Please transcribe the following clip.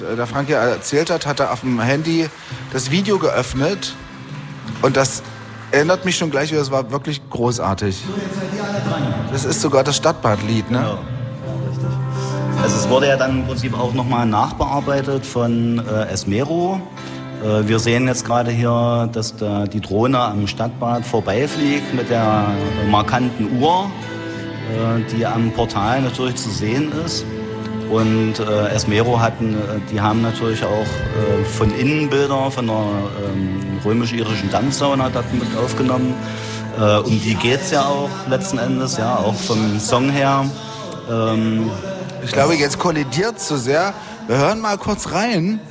Der Frank ja erzählt hat er auf dem Handy das Video geöffnet und das erinnert mich schon gleich, das war wirklich großartig. Das ist sogar das Stadtbadlied, ne? Ja, richtig. Also es wurde ja dann im Prinzip auch nochmal nachbearbeitet von Esmero. Wir sehen jetzt gerade hier, dass die Drohne am Stadtbad vorbeifliegt mit der markanten Uhr, die am Portal natürlich zu sehen ist. Und Esmero die haben natürlich auch von innen Bilder von der römisch-irischen Dampfsauna dort mit aufgenommen. Um die geht's ja auch letzten Endes, ja, auch vom Song her. Ich glaube, jetzt kollidiert zu sehr. Wir hören mal kurz rein.